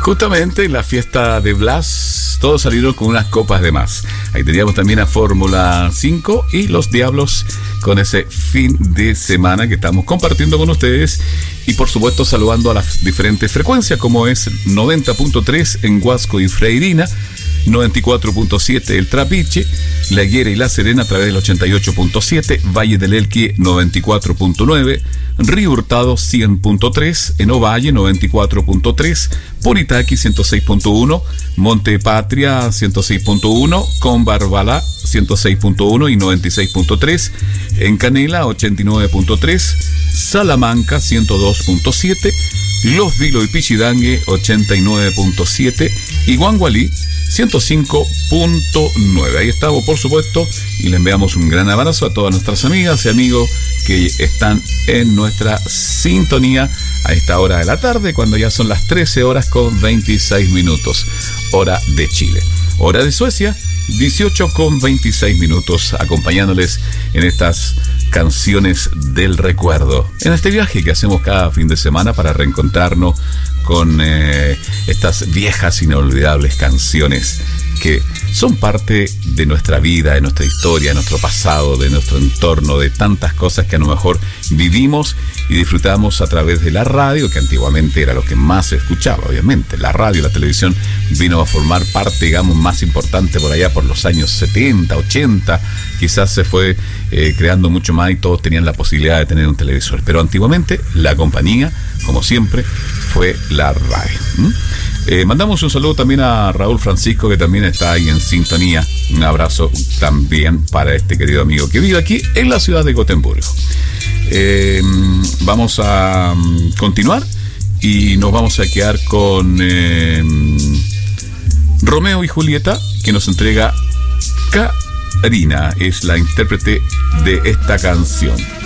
Justamente en la fiesta de Blas, todos salieron con unas copas de más. Ahí teníamos también a Fórmula 5 y los Diablos con ese fin de semana que estamos compartiendo con ustedes. Y por supuesto saludando a las diferentes frecuencias, como es 90.3 en Huasco y Freirina, 94.7 El Trapiche, La Higuera y La Serena a través del 88.7, Valle del Elqui 94.9, Río Hurtado 100.3, en Ovalle 94.3, Punitaqui 106.1, Monte Patria 106.1, Combarbalá 106.1 y 96.3, en Canela 89.3, Salamanca 102.7, Los Vilos y Pichidangue 89.7 y Guangualí 105.9. Ahí estamos, por supuesto, y le enviamos un gran abrazo a todas nuestras amigas y amigos que están en nuestra sintonía a esta hora de la tarde, cuando ya son las 13 horas con 26 minutos, hora de Chile. Hora de Suecia, 18 con 26 minutos, acompañándoles en estas canciones del recuerdo, en este viaje que hacemos cada fin de semana para reencontrarnos con estas viejas inolvidables canciones que son parte de nuestra vida, de nuestra historia, de nuestro pasado, de nuestro entorno, de tantas cosas que a lo mejor vivimos y disfrutamos a través de la radio, que antiguamente era lo que más se escuchaba, obviamente. La radio, la televisión vino a formar parte, digamos, más importante por allá por los años 70, 80, quizás se fue creando mucho más y todos tenían la posibilidad de tener un televisor. Pero antiguamente la compañía, como siempre, fue la radio. Mandamos un saludo también a Raúl Francisco, que también está ahí en sintonía. Un abrazo también para este querido amigo que vive aquí en la ciudad de Gotemburgo. Vamos a continuar y nos vamos a quedar con Romeo y Julieta, que nos entrega Karina, es la intérprete de esta canción.